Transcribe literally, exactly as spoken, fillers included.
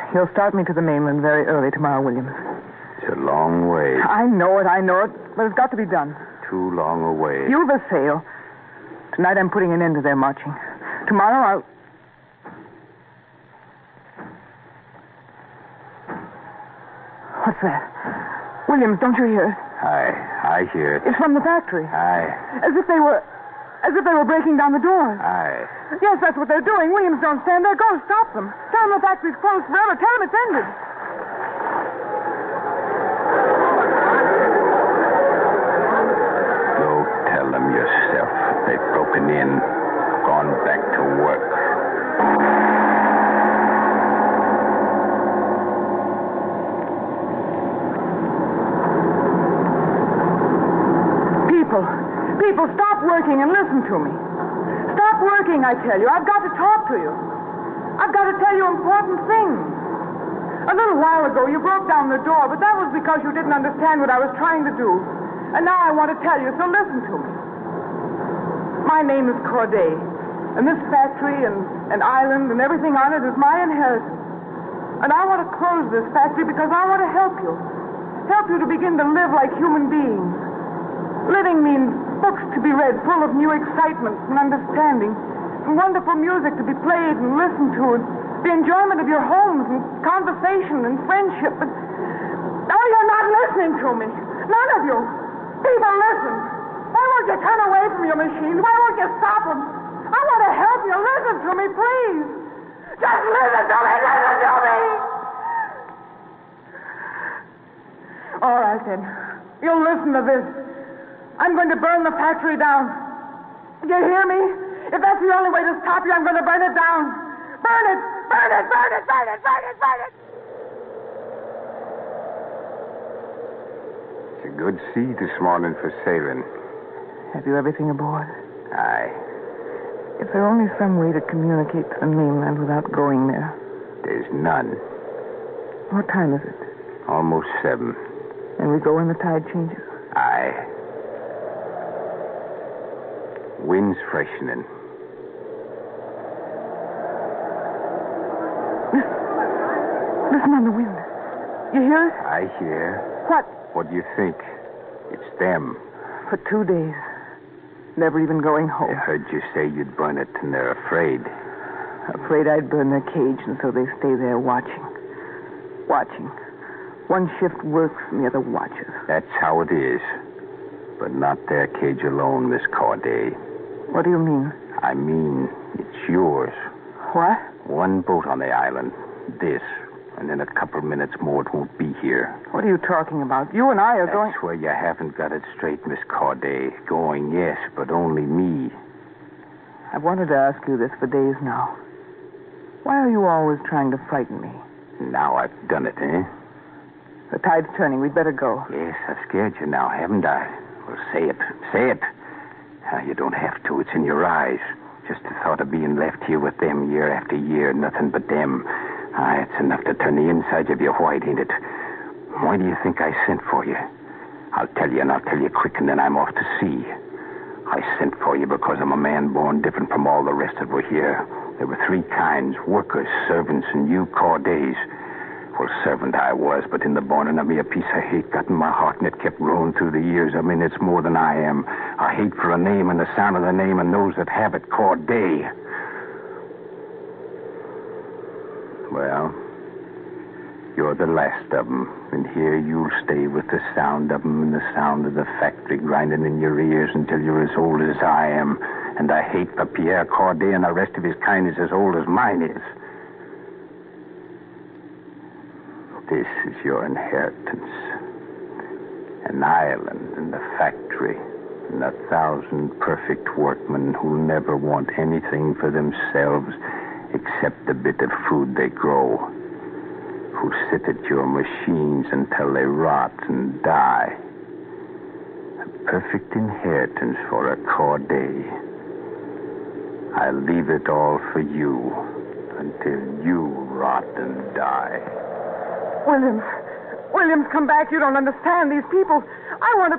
You'll start me to the mainland very early tomorrow, Williams. It's a long way. I know it, I know it, but it's got to be done. Too long a way. You've a sail. Tonight I'm putting an end to their marching. Tomorrow I'll... What's that? Williams, don't you hear it? Aye, I hear it. It's from the factory. Aye. As if they were... As if they were breaking down the doors. Aye. Yes, that's what they're doing. Williams, don't stand there. Go, stop them. Tell them the factory's closed forever. Tell them it's ended. Go tell them yourself. They've broken in, gone back to work. People, people, stop working and listen to me. Stop working, I tell you. I've got to talk to you. I've got to tell you important things. A little while ago, you broke down the door, but that was because you didn't understand what I was trying to do. And now I want to tell you, so listen to me. My name is Corday, and this factory and, and island and everything on it is my inheritance. And I want to close this factory because I want to help you. Help you to begin to live like human beings. Living means books to be read full of new excitement and understanding, and wonderful music to be played and listened to, and the enjoyment of your homes and conversation and friendship. But now you're not listening to me. None of you. People, listen. Why won't you turn away from your machines? Why won't you stop them? I want to help you. Listen to me, please. Just listen to me. Listen to me. All right, then. You'll listen to this. I'm going to burn the factory down. You hear me? If that's the only way to stop you, I'm going to burn it down. Burn it! Burn it! Burn it! Burn it! Burn it! Burn it! It's a good sea this morning for sailing. Have you everything aboard? Aye. Is there only some way to communicate to the mainland without going there? There's none. What time is it? Almost seven. And we go when the tide changes? Aye. Wind's freshening. Listen. Listen on the wind. You hear it? I hear. What? What do you think? It's them. For two days. Never even going home. They heard you say you'd burn it, and they're afraid. Afraid I'd burn their cage, and so they stay there watching. Watching. One shift works, and the other watches. That's how it is. But not their cage alone, Miss Corday. What do you mean? I mean, it's yours. What? One boat on the island. This. And in a couple of minutes more, it won't be here. What are you talking about? You and I are That's going... That's where you haven't got it straight, Miss Corday. Going, yes, but only me. I've wanted to ask you this for days now. Why are you always trying to frighten me? Now I've done it, eh? The tide's turning. We'd better go. Yes, I've scared you now, haven't I? Well, say it. Say it. Uh, you don't have to. It's in your eyes. Just the thought of being left here with them year after year, nothing but them. Ah, it's enough to turn the inside of you white, ain't it? Why do you think I sent for you? I'll tell you, and I'll tell you quick, and then I'm off to sea. I sent for you because I'm a man born different from all the rest that were here. There were three kinds, workers, servants, and you, Cordays. Well, servant I was, but in the borning of me a piece of hate got in my heart, and it kept growing through the years. I mean, it's more than I am. A hate for a name and the sound of the name and those that have it, Corday. Well, you're the last of them, and here you'll stay with the sound of them and the sound of the factory grinding in your ears until you're as old as I am. And I hate for Pierre Corday and the rest of his kind is as old as mine is. This is your inheritance. An island and a factory and a thousand perfect workmen who'll never want anything for themselves except the bit of food they grow, who sit at your machines until they rot and die. A perfect inheritance for a Corday. I'll leave it all for you until you rot and die. Williams. Williams, come back. You don't understand. These people. I want to